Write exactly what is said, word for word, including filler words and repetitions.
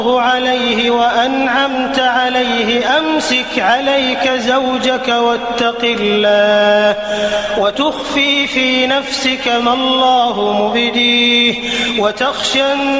عليه وأنعمت عليه أمسك عليك زوجك واتق الله وتخفي في نفسك ما الله مبديه وتخشى